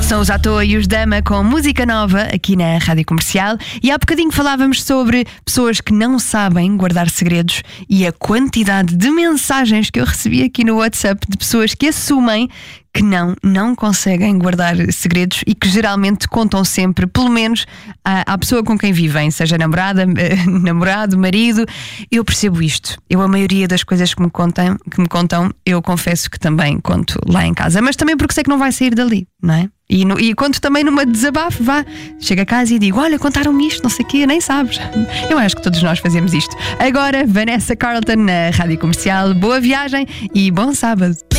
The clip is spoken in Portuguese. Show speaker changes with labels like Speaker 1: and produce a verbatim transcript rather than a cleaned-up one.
Speaker 1: São os À Toa e os Dama com música nova aqui na Rádio Comercial. E há bocadinho falávamos sobre pessoas que não sabem guardar segredos e a quantidade de mensagens que eu recebi aqui no WhatsApp de pessoas que assumem que não, não conseguem guardar segredos e que geralmente contam sempre, pelo menos, à, à pessoa com quem vivem, seja namorada, namorado, marido. Eu percebo isto. Eu, a maioria das coisas que me contam, que me contam, eu confesso que também conto lá em casa, mas também porque sei que não vai sair dali, não é? E, no, e conto também numa desabafo, vá, chego a casa e digo: olha, contaram-me isto, não sei o quê, nem sabes. Eu acho que todos nós fazemos isto. Agora, Vanessa Carlton na Rádio Comercial. Boa viagem e bom sábado.